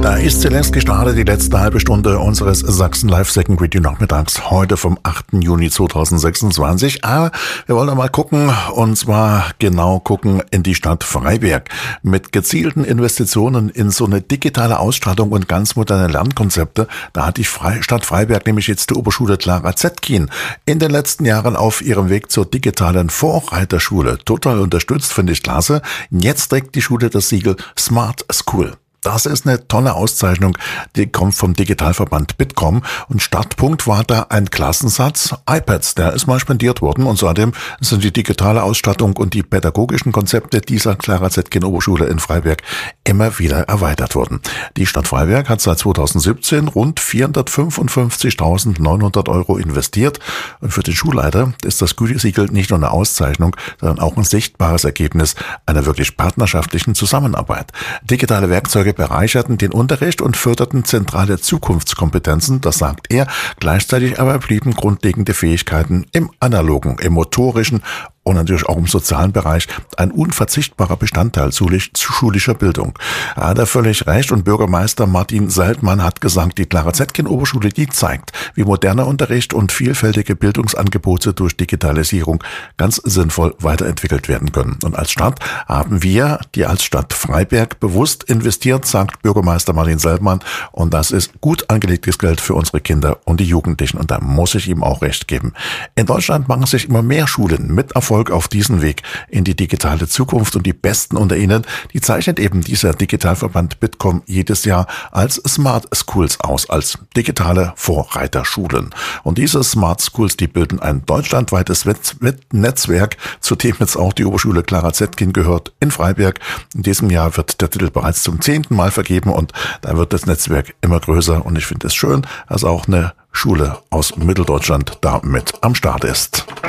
Da ist sie längst gestartet, die letzte halbe Stunde unseres Sachsen Live Second Reading nachmittags, heute vom 8. Juni 2026. Aber wir wollen mal gucken, und zwar genau gucken in die Stadt Freiberg. Mit gezielten Investitionen in so eine digitale Ausstattung und ganz moderne Lernkonzepte, da hat die Stadt Freiberg nämlich jetzt die Oberschule Clara Zetkin in den letzten Jahren auf ihrem Weg zur digitalen Vorreiterschule total unterstützt, finde ich klasse. Jetzt trägt die Schule das Siegel Smart School. Das ist eine tolle Auszeichnung, die kommt vom Digitalverband Bitkom und Startpunkt war da ein Klassensatz iPads, der ist mal spendiert worden und seitdem sind die digitale Ausstattung und die pädagogischen Konzepte dieser Clara Zetkin Oberschule in Freiberg immer wieder erweitert worden. Die Stadt Freiberg hat seit 2017 rund 455.900 € investiert und für den Schulleiter ist das Gütesiegel nicht nur eine Auszeichnung, sondern auch ein sichtbares Ergebnis einer wirklich partnerschaftlichen Zusammenarbeit. Digitale Werkzeuge bereicherten den Unterricht und förderten zentrale Zukunftskompetenzen, das sagt er. Gleichzeitig aber blieben grundlegende Fähigkeiten im analogen, im motorischen und natürlich auch im sozialen Bereich ein unverzichtbarer Bestandteil schulischer Bildung. Er hat völlig recht und Bürgermeister Martin Seltmann hat gesagt, die Clara Zetkin Oberschule, die zeigt, wie moderner Unterricht und vielfältige Bildungsangebote durch Digitalisierung ganz sinnvoll weiterentwickelt werden können. Und als Stadt haben wir, die als Stadt Freiberg, bewusst investiert, sagt Bürgermeister Martin Seltmann, und das ist gut angelegtes Geld für unsere Kinder und die Jugendlichen und da muss ich ihm auch recht geben. In Deutschland machen sich immer mehr Schulen mit Erfolg auf diesen Weg in die digitale Zukunft und die Besten unter ihnen, die zeichnet eben dieser Digitalverband Bitkom jedes Jahr als Smart Schools aus, als digitale Vorreiterschulen. Und diese Smart Schools, die bilden ein deutschlandweites Netzwerk, zu dem jetzt auch die Oberschule Clara Zetkin gehört in Freiberg. In diesem Jahr wird der Titel bereits zum 10. Mal vergeben und da wird das Netzwerk immer größer und ich finde es schön, dass auch eine Schule aus Mitteldeutschland da mit am Start ist.